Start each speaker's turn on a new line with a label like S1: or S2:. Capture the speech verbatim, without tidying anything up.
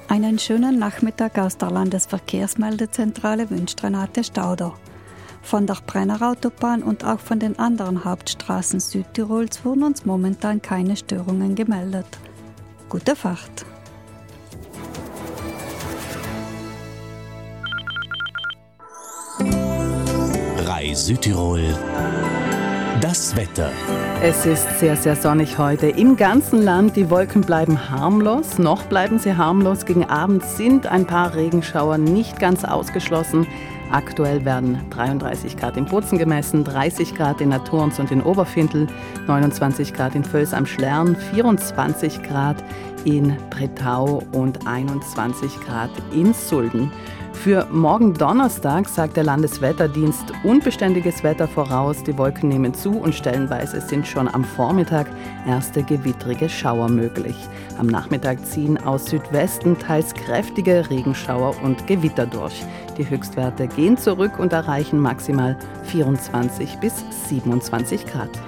S1: Einen schönen Nachmittag aus der Landesverkehrsmeldezentrale wünscht Renate Stauder. Von der Brennerautobahn und auch von den anderen Hauptstraßen Südtirols wurden uns momentan keine Störungen gemeldet. Gute Fahrt!
S2: Rai Südtirol. Das Wetter.
S3: Es ist sehr, sehr sonnig heute im ganzen Land. Die Wolken bleiben harmlos. Noch bleiben sie harmlos. Gegen Abend sind ein paar Regenschauer nicht ganz ausgeschlossen. Aktuell werden dreiunddreißig Grad in Bozen gemessen, dreißig Grad in Naturns und in Oberfindl, neunundzwanzig Grad in Völs am Schlern, vierundzwanzig Grad in Bretau und einundzwanzig Grad in Sulden. Für morgen Donnerstag sagt der Landeswetterdienst unbeständiges Wetter voraus. Die Wolken nehmen zu und stellenweise sind schon am Vormittag erste gewittrige Schauer möglich. Am Nachmittag ziehen aus Südwesten teils kräftige Regenschauer und Gewitter durch. Die Höchstwerte gehen zurück und erreichen maximal vierundzwanzig bis siebenundzwanzig Grad.